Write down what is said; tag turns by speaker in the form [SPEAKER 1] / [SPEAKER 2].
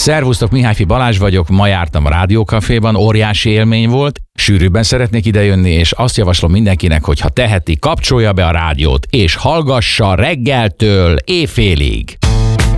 [SPEAKER 1] Szervusztok, Mihályfi Balázs vagyok, ma jártam a Rádiókaféban, óriási élmény volt, sűrűbben szeretnék idejönni, és azt javaslom mindenkinek, hogy ha teheti, kapcsolja be a rádiót, és hallgassa reggeltől éjfélig.